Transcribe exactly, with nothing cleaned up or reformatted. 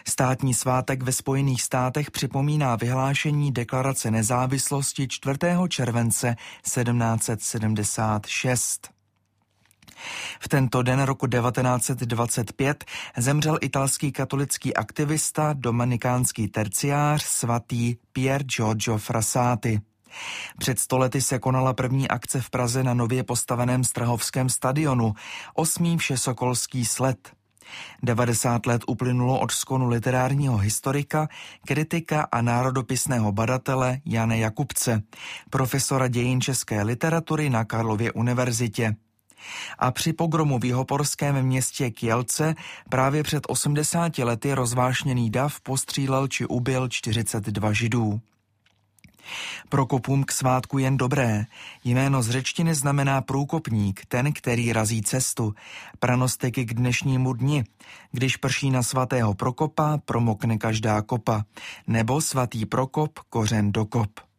Státní svátek ve Spojených státech připomíná vyhlášení deklarace nezávislosti čtvrtého července sedmnáct set sedmdesát šest. V tento den roku devatenáct set dvacet pět zemřel italský katolický aktivista, dominikánský terciář svatý Pier Giorgio Frassati. Před sto lety se konala první akce v Praze na nově postaveném Strahovském stadionu, osmý všesokolský slet. devadesát let uplynulo od skonu literárního historika, kritika a národopisného badatele Jana Jakubce, profesora dějin české literatury na Karlově univerzitě. A při pogromu v jihoporském městě Kielce právě před osmdesáti lety rozvášněný dav postřílel či ubil čtyřicet dva Židů. Prokopům k svátku jen dobré. Jméno z řečtiny znamená průkopník, ten, který razí cestu. Pranostiky k dnešnímu dni. Když prší na svatého Prokopa, promokne každá kopa. Nebo svatý Prokop, kořen do kop.